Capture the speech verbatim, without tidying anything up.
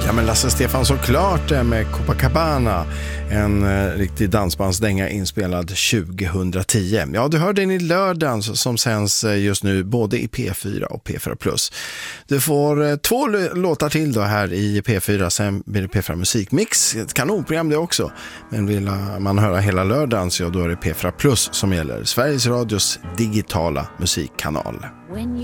Ja, men Lasse Stefan, såklart det med Copacabana, en eh, riktig dansbandsdänga inspelad tjugohundratio. Ja, du hör den i lördagen som sänds just nu både i P fyra och P fyra plus. Du får eh, två l- låtar till då här i P fyra, sen blir det P fyra Musikmix, ett kanonprogram det också. Men vill man höra hela lördagen så då är det P fyra plus som gäller, Sveriges Radios digitala musikkanal.